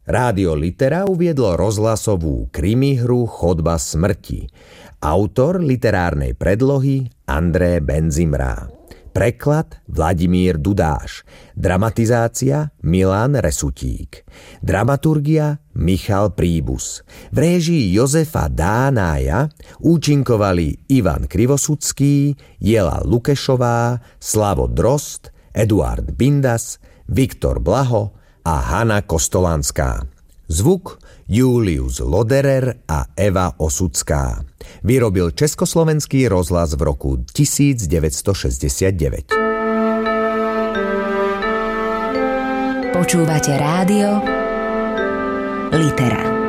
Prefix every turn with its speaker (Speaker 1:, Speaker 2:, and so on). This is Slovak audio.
Speaker 1: Rádio Litera uviedlo rozhlasovú krimihru Chodba smrti. Autor literárnej predlohy André Benzimrá. Preklad Vladimír Dudáš. Dramatizácia Milan Resutík. Dramaturgia Michal Príbus. V réžii Jozefa Dánája účinkovali Ivan Krivosudský, Jela Lukešová, Slavo Drozd, Eduard Bindas, Viktor Blaho a Hana Kostolanská. Zvuk Julius Loderer a Eva Osudská. Vyrobil Československý rozhlas v roku 1969.
Speaker 2: Počúvate rádio Litera.